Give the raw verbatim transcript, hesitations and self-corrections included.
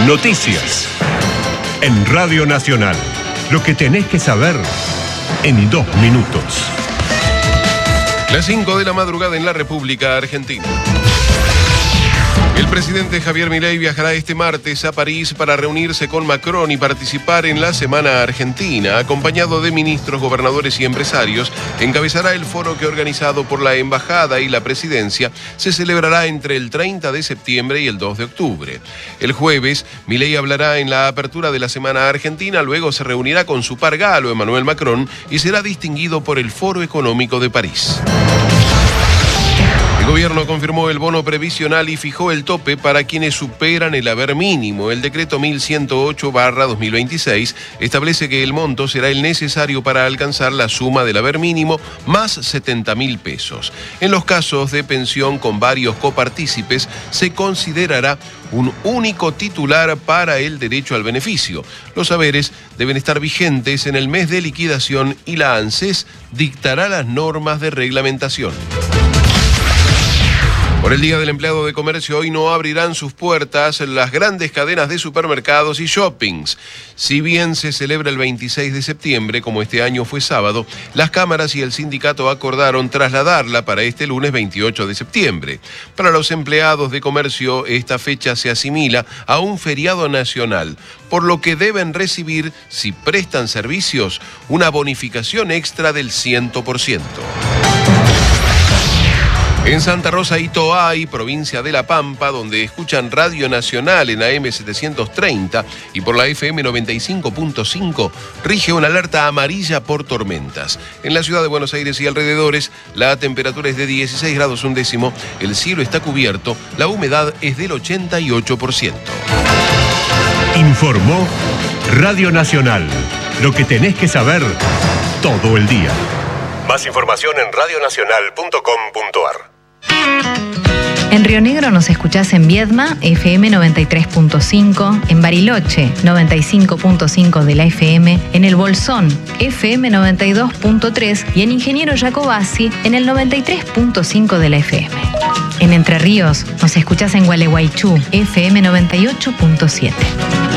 Noticias. En Radio Nacional. Lo que tenés que saber en dos minutos. Las cinco de la madrugada en la República Argentina. El presidente Javier Milei viajará este martes a París para reunirse con Macron y participar en la Semana Argentina. Acompañado de ministros, gobernadores y empresarios, encabezará el foro que, organizado por la Embajada y la Presidencia, se celebrará entre el treinta de septiembre y el dos de octubre. El jueves, Milei hablará en la apertura de la Semana Argentina, luego se reunirá con su par galo, Emmanuel Macron, y será distinguido por el Foro Económico de París. El gobierno confirmó el bono previsional y fijó el tope para quienes superan el haber mínimo. El decreto mil ciento ocho barra dos mil veintiséis establece que el monto será el necesario para alcanzar la suma del haber mínimo más setenta mil pesos. En los casos de pensión con varios copartícipes se considerará un único titular para el derecho al beneficio. Los haberes deben estar vigentes en el mes de liquidación y la ANSES dictará las normas de reglamentación. Por el Día del Empleado de Comercio, hoy no abrirán sus puertas las grandes cadenas de supermercados y shoppings. Si bien se celebra el veintiséis de septiembre, como este año fue sábado, las cámaras y el sindicato acordaron trasladarla para este lunes veintiocho de septiembre. Para los empleados de comercio, esta fecha se asimila a un feriado nacional, por lo que deben recibir, si prestan servicios, una bonificación extra del cien por ciento. En Santa Rosa y Toay, provincia de La Pampa, donde escuchan Radio Nacional en A M setecientos treinta y por la F M noventa y cinco punto cinco, rige una alerta amarilla por tormentas. En la ciudad de Buenos Aires y alrededores, la temperatura es de dieciséis grados un décimo, el cielo está cubierto, la humedad es del ochenta y ocho por ciento. Informó Radio Nacional. Lo que tenés que saber todo el día. Más información en radio nacional punto com punto a r. En Río Negro nos escuchás en Viedma, F M noventa y tres punto cinco, en Bariloche, noventa y cinco punto cinco de la F M, en El Bolsón, F M noventa y dos punto tres y en Ingeniero Jacobasi, en el noventa y tres punto cinco de la F M. En Entre Ríos nos escuchás en Gualeguaychú, F M noventa y ocho punto siete.